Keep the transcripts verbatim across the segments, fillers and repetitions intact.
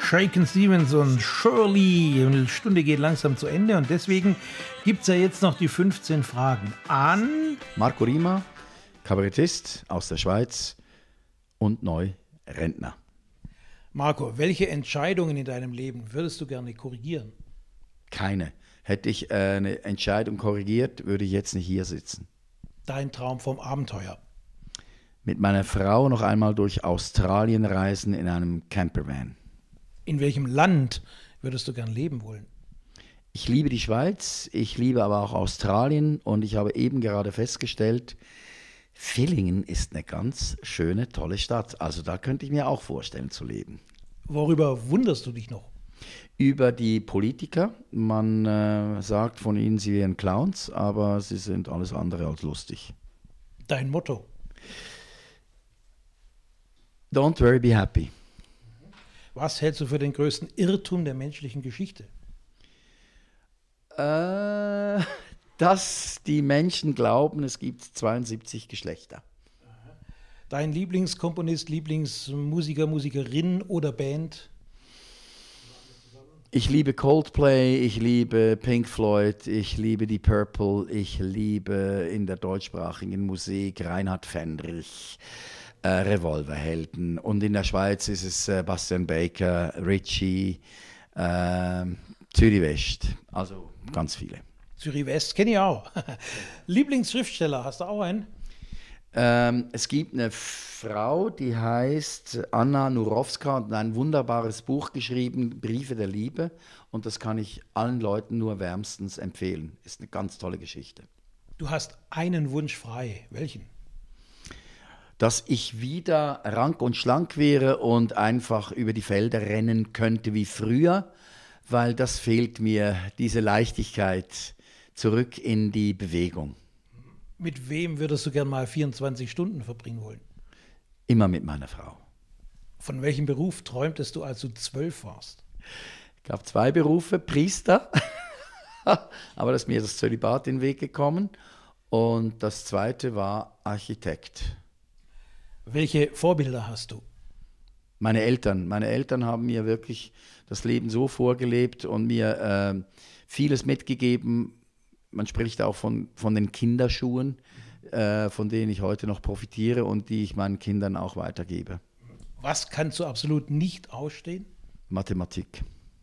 Shakin' Stevens und Shirley. Die Stunde geht langsam zu Ende und deswegen gibt es ja jetzt noch die fünfzehn Fragen an Marco Rima, Kabarettist aus der Schweiz und neu Rentner. Marco, welche Entscheidungen in deinem Leben würdest du gerne korrigieren? Keine. Hätte ich äh, eine Entscheidung korrigiert, würde ich jetzt nicht hier sitzen. Dein Traum vom Abenteuer? Mit meiner Frau noch einmal durch Australien reisen in einem Campervan. In welchem Land würdest du gern leben wollen? Ich liebe die Schweiz, ich liebe aber auch Australien und ich habe eben gerade festgestellt, Villingen ist eine ganz schöne, tolle Stadt. Also da könnte ich mir auch vorstellen zu leben. Worüber wunderst du dich noch? Über die Politiker. Man äh, sagt von ihnen, sie wären Clowns, aber sie sind alles andere als lustig. Dein Motto? Don't worry, be happy. Was hältst du für den größten Irrtum der menschlichen Geschichte? Äh, dass die Menschen glauben, es gibt zweiundsiebzig Geschlechter. Dein Lieblingskomponist, Lieblingsmusiker, Musikerin oder Band? Ich liebe Coldplay, ich liebe Pink Floyd, ich liebe die Purple, ich liebe in der deutschsprachigen Musik Reinhard Fendrich, äh, Revolverhelden. Und in der Schweiz ist es äh, Bastian Baker, Ritchie, äh, Zürich West. Also ganz viele. Zürich West kenne ich auch. Lieblingsschriftsteller, hast du auch einen? Ähm, es gibt eine Frau, die heißt Anna Nurowska und hat ein wunderbares Buch geschrieben, Briefe der Liebe. Und das kann ich allen Leuten nur wärmstens empfehlen. Ist eine ganz tolle Geschichte. Du hast einen Wunsch frei. Welchen? Dass ich wieder rank und schlank wäre und einfach über die Felder rennen könnte wie früher, weil das fehlt mir, diese Leichtigkeit zurück in die Bewegung. Mit wem würdest du gern mal vierundzwanzig Stunden verbringen wollen? Immer mit meiner Frau. Von welchem Beruf träumtest du, als du zwölf warst? Ich gab zwei Berufe, Priester, aber da ist mir das Zölibat in den Weg gekommen. Und das zweite war Architekt. Welche Vorbilder hast du? Meine Eltern. Meine Eltern haben mir wirklich das Leben so vorgelebt und mir äh, vieles mitgegeben. Man spricht auch von, von den Kinderschuhen, äh, von denen ich heute noch profitiere und die ich meinen Kindern auch weitergebe. Was kannst du absolut nicht ausstehen? Mathematik.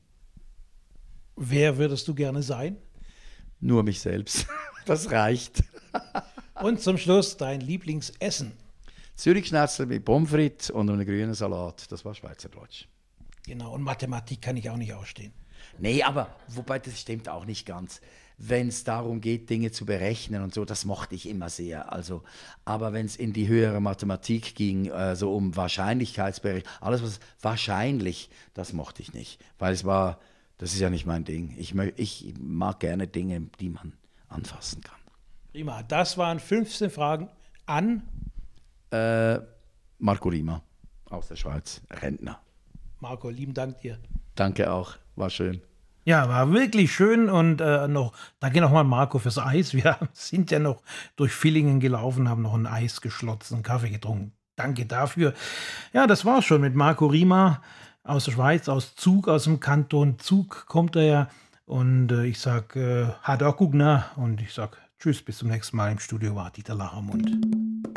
Wer würdest du gerne sein? Nur mich selbst. Das reicht. Und zum Schluss dein Lieblingsessen. Zürich-Schnitzel mit Pommes frites und einem grünen Salat. Das war Schweizerdeutsch. Genau, und Mathematik kann ich auch nicht ausstehen. Nee, aber wobei das stimmt auch nicht ganz. Wenn es darum geht, Dinge zu berechnen und so, das mochte ich immer sehr. Also, aber wenn es in die höhere Mathematik ging, äh, so um Wahrscheinlichkeitsberechnung, alles was wahrscheinlich, das mochte ich nicht. Weil es war, das ist ja nicht mein Ding. Ich, mö- ich mag gerne Dinge, die man anfassen kann. Prima, das waren fünfzehn Fragen an Äh, Marco Rima aus der Schweiz, Rentner. Marco. Lieben Dank dir. Danke auch, war schön. Ja, war wirklich schön und äh, noch, danke nochmal Marco fürs Eis. Wir sind ja noch durch Villingen gelaufen, haben noch ein Eis geschlotzt, einen Kaffee getrunken. Danke dafür. Ja, das war's schon mit Marco Rima aus der Schweiz, aus Zug, aus dem Kanton Zug kommt er ja. Und äh, ich sag, äh, hat auch gut, ne? Und ich sag, tschüss, bis zum nächsten Mal. Im Studio war Dieter Lachamund.